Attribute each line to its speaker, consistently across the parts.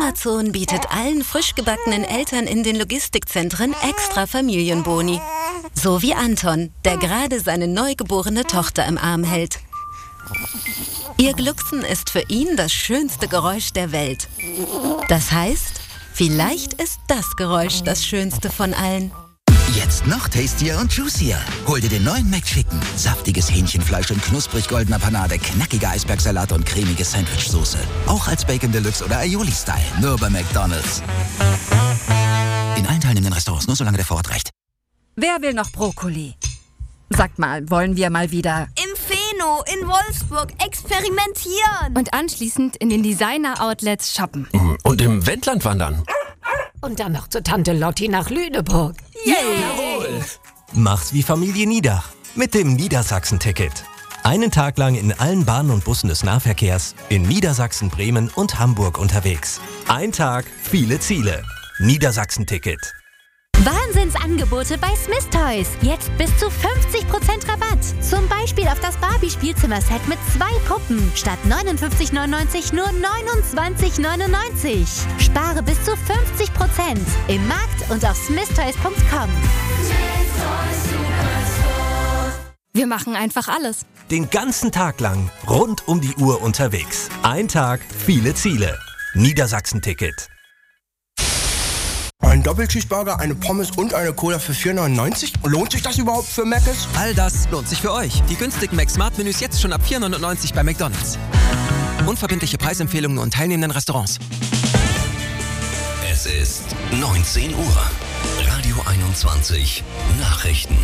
Speaker 1: Amazon bietet allen frisch gebackenen Eltern in den Logistikzentren extra Familienboni. So wie Anton, der gerade seine neugeborene Tochter im Arm hält. Ihr Glucksen ist für ihn das schönste Geräusch der Welt. Das heißt, vielleicht ist das Geräusch das schönste von allen.
Speaker 2: Jetzt noch tastier und juicier. Hol dir den neuen McChicken. Saftiges Hähnchenfleisch in knusprig goldener Panade, knackiger Eisbergsalat und cremige Sandwichsoße. Auch als Bacon Deluxe oder Aioli-Style. Nur bei McDonald's. In allen teilnehmenden Restaurants, nur solange der Vorrat reicht.
Speaker 3: Wer will noch Brokkoli? Sagt mal, wollen wir mal wieder
Speaker 4: im Feno in Wolfsburg experimentieren
Speaker 3: und anschließend in den Designer-Outlets shoppen
Speaker 5: und im Wendland wandern
Speaker 6: und dann noch zur Tante Lotti nach Lüneburg.
Speaker 5: Jawohl!
Speaker 7: Mach's wie Familie Niedach mit dem Niedersachsen-Ticket. Einen Tag lang in allen Bahnen und Bussen des Nahverkehrs in Niedersachsen, Bremen und Hamburg unterwegs. Ein Tag, viele Ziele. Niedersachsen-Ticket.
Speaker 8: Wahnsinnsangebote bei Smith Toys. Jetzt bis zu 50% Rabatt. Zum Beispiel auf das Barbie-Spielzimmer-Set mit 2 Puppen. Statt 59,99 nur 29,99. Spare bis zu 50% im Markt und auf smithtoys.com.
Speaker 3: Wir machen einfach alles.
Speaker 7: Den ganzen Tag lang rund um die Uhr unterwegs. Ein Tag, viele Ziele. Niedersachsen-Ticket.
Speaker 9: Ein Doppelcheeseburger, eine Pommes und eine Cola für 4,99? Lohnt sich das überhaupt für Mc's?
Speaker 10: All das lohnt sich für euch. Die günstigen Mac-Smart-Menüs jetzt schon ab 4,99 bei McDonald's. Unverbindliche Preisempfehlungen nur in teilnehmenden Restaurants.
Speaker 11: Es ist 19 Uhr. Radio 21. Nachrichten.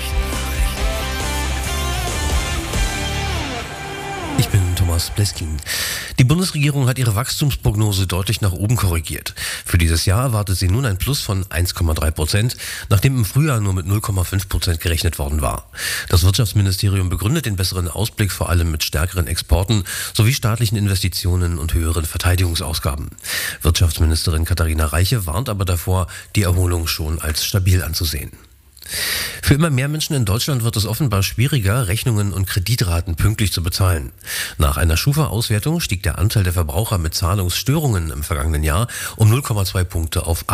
Speaker 5: Ich bin Thomas Bleskin. Die Bundesregierung hat ihre Wachstumsprognose deutlich nach oben korrigiert. Für dieses Jahr erwartet sie nun ein Plus von 1,3%, nachdem im Frühjahr nur mit 0,5% gerechnet worden war. Das Wirtschaftsministerium begründet den besseren Ausblick vor allem mit stärkeren Exporten sowie staatlichen Investitionen und höheren Verteidigungsausgaben. Wirtschaftsministerin Katharina Reiche warnt aber davor, die Erholung schon als stabil anzusehen. Für immer mehr Menschen in Deutschland wird es offenbar schwieriger, Rechnungen und Kreditraten pünktlich zu bezahlen. Nach einer Schufa-Auswertung stieg der Anteil der Verbraucher mit Zahlungsstörungen im vergangenen Jahr um 0,2 Punkte auf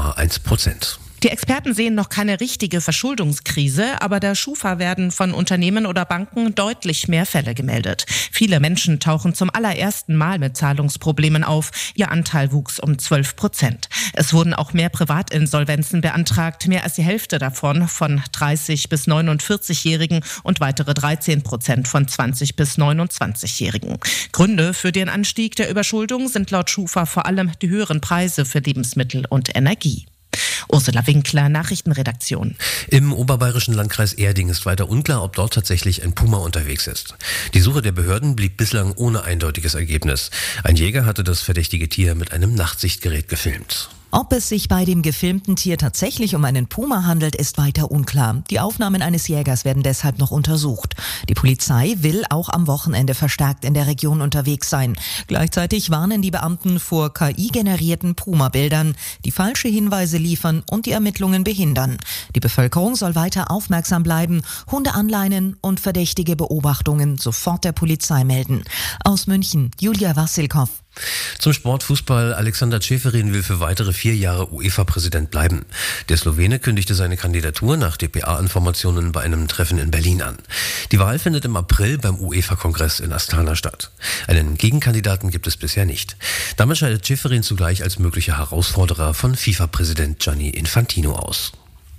Speaker 5: 8,1%.
Speaker 12: Die Experten sehen noch keine richtige Verschuldungskrise, aber der Schufa werden von Unternehmen oder Banken deutlich mehr Fälle gemeldet. Viele Menschen tauchen zum allerersten Mal mit Zahlungsproblemen auf. Ihr Anteil wuchs um 12%. Es wurden auch mehr Privatinsolvenzen beantragt, mehr als die Hälfte davon von 30- bis 49-Jährigen und weitere 13% von 20- bis 29-Jährigen. Gründe für den Anstieg der Überschuldung sind laut Schufa vor allem die höheren Preise für Lebensmittel und Energie. Ursula Winkler, Nachrichtenredaktion.
Speaker 5: Im oberbayerischen Landkreis Erding ist weiter unklar, ob dort tatsächlich ein Puma unterwegs ist. Die Suche der Behörden blieb bislang ohne eindeutiges Ergebnis. Ein Jäger hatte das verdächtige Tier mit einem Nachtsichtgerät gefilmt.
Speaker 13: Ob es sich bei dem gefilmten Tier tatsächlich um einen Puma handelt, ist weiter unklar. Die Aufnahmen eines Jägers werden deshalb noch untersucht. Die Polizei will auch am Wochenende verstärkt in der Region unterwegs sein. Gleichzeitig warnen die Beamten vor KI-generierten Puma-Bildern, die falsche Hinweise liefern und die Ermittlungen behindern. Die Bevölkerung soll weiter aufmerksam bleiben, Hunde anleinen und verdächtige Beobachtungen sofort der Polizei melden. Aus München, Julia Wassilkow.
Speaker 5: Zum Sportfußball. Alexander Čeferin will für weitere 4 Jahre UEFA-Präsident bleiben. Der Slowene kündigte seine Kandidatur nach dpa-Informationen bei einem Treffen in Berlin an. Die Wahl findet im April beim UEFA-Kongress in Astana statt. Einen Gegenkandidaten gibt es bisher nicht. Damit scheidet Čeferin zugleich als möglicher Herausforderer von FIFA-Präsident Gianni Infantino aus.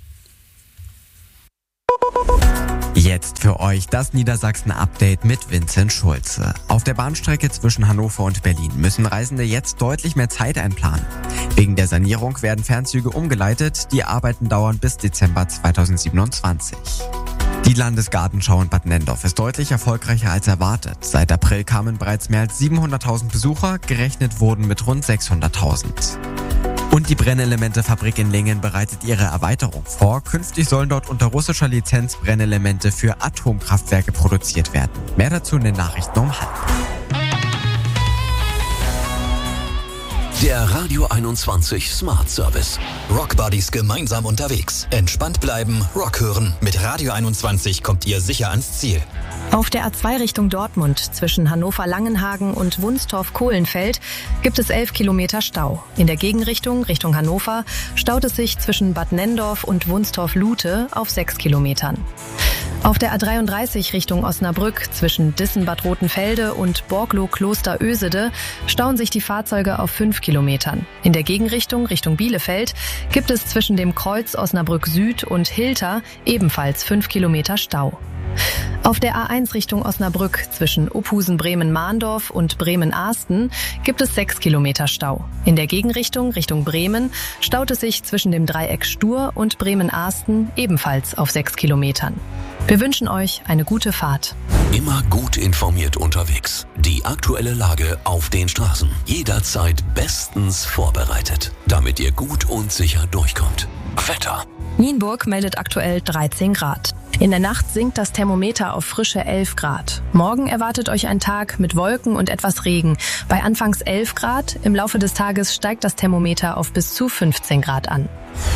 Speaker 14: Jetzt für euch das Niedersachsen-Update mit Vincent Schulze. Auf der Bahnstrecke zwischen Hannover und Berlin müssen Reisende jetzt deutlich mehr Zeit einplanen. Wegen der Sanierung werden Fernzüge umgeleitet. Die Arbeiten dauern bis Dezember 2027. Die Landesgartenschau in Bad Nenndorf ist deutlich erfolgreicher als erwartet. Seit April kamen bereits mehr als 700.000 Besucher, gerechnet wurden mit rund 600.000. Und die Brennelemente-Fabrik in Lingen bereitet ihre Erweiterung vor. Künftig sollen dort unter russischer Lizenz Brennelemente für Atomkraftwerke produziert werden. Mehr dazu in den Nachrichten um 12:30.
Speaker 11: Der Radio 21 Smart Service.
Speaker 2: Rock Buddies gemeinsam unterwegs. Entspannt bleiben, Rock hören. Mit Radio 21 kommt ihr sicher ans Ziel.
Speaker 15: Auf der A2 Richtung Dortmund zwischen Hannover-Langenhagen und Wunstorf-Kohlenfeld gibt es 11 Kilometer Stau. In der Gegenrichtung, Richtung Hannover, staut es sich zwischen Bad Nenndorf und Wunstorf-Lute auf 6 Kilometern. Auf der A33 Richtung Osnabrück zwischen Dissen-Bad Rotenfelde und Borglo-Kloster-Ösede stauen sich die Fahrzeuge auf 5 Kilometern. In der Gegenrichtung, Richtung Bielefeld, gibt es zwischen dem Kreuz Osnabrück Süd und Hilter ebenfalls 5 Kilometer Stau. Auf der A1 Richtung Osnabrück zwischen Uphusen-Bremen-Mahndorf und Bremen-Ahsten gibt es 6 Kilometer Stau. In der Gegenrichtung Richtung Bremen staut es sich zwischen dem Dreieck Stur und Bremen-Ahsten ebenfalls auf 6 Kilometern. Wir wünschen euch eine gute Fahrt.
Speaker 11: Immer gut informiert unterwegs. Die aktuelle Lage auf den Straßen. Jederzeit bestens vorbereitet, damit ihr gut und sicher durchkommt. Wetter.
Speaker 15: Nienburg meldet aktuell 13 Grad. In der Nacht sinkt das Thermometer auf frische 11 Grad. Morgen erwartet euch ein Tag mit Wolken und etwas Regen. Bei anfangs 11 Grad, im Laufe des Tages steigt das Thermometer auf bis zu 15 Grad an.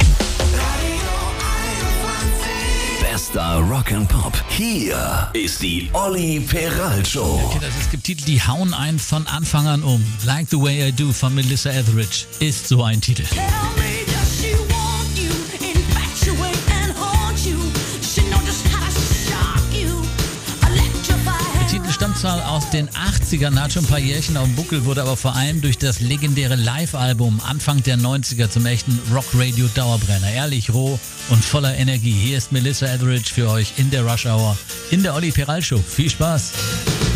Speaker 11: Bester Rock'n'Pop. Hier ist die Olli Peral Show.
Speaker 16: Okay, es gibt Titel, die hauen einen von Anfang an um. Like the Way I Do von Melissa Etheridge ist so ein Titel. Der Titel stammt zwar aus den 80ern, hat schon ein paar Jährchen auf dem Buckel, wurde aber vor allem durch das legendäre Live-Album Anfang der 90er zum echten Rock-Radio-Dauerbrenner. Ehrlich, roh und voller Energie. Hier ist Melissa Etheridge für euch in der Rush Hour, in der Olli Peral Show. Viel Spaß!